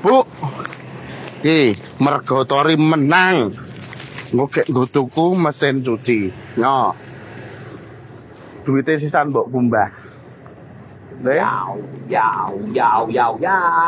Bu. Iki mergo Tori menang. Nggo tuku mesin cuci. Yo. Duite sisan mbok kumbah. Yau, yau, yau, yau, yau.